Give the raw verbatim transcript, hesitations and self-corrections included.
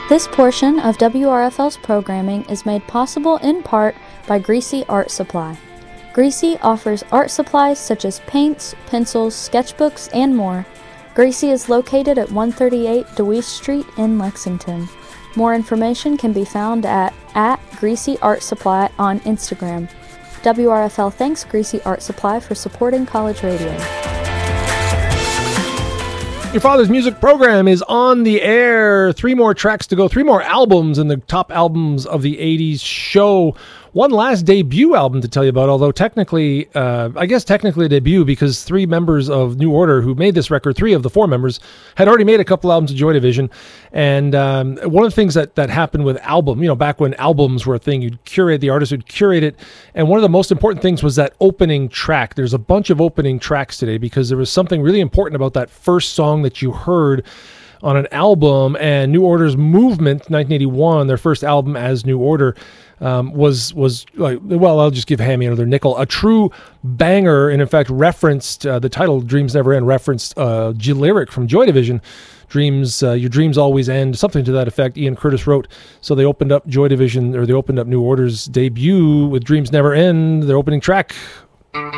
This portion of W R F L's programming is made possible in part by Greasy Art Supply. Greasy offers art supplies such as paints, pencils, sketchbooks, and more. Greasy is located at one thirty-eight DeWeese Street in Lexington. More information can be found at, at Greasy Art Supply on Instagram. W R F L thanks Greasy Art Supply for supporting college radio. Your Father's Music program is on the air. Three more tracks to go. Three more albums in the top albums of the eighties show. One last debut album to tell you about, although technically, uh, I guess technically a debut because three members of New Order who made this record, three of the four members, had already made a couple albums of Joy Division. And um, one of the things that, that happened with album, you know, back when albums were a thing, you'd curate, the artist would curate it. And one of the most important things was that opening track. There's a bunch of opening tracks today because there was something really important about that first song that you heard on an album. And New Order's Movement, nineteen eighty-one, their first album as New Order, um, was, was like, well, I'll just give Hammy another nickel, a true banger, and in fact referenced, uh, the title Dreams Never End referenced uh, G- lyric from Joy Division, Dreams, uh, your dreams always end, something to that effect. Ian Curtis wrote. So they opened up Joy Division, or they opened up New Order's debut with Dreams Never End, their opening track.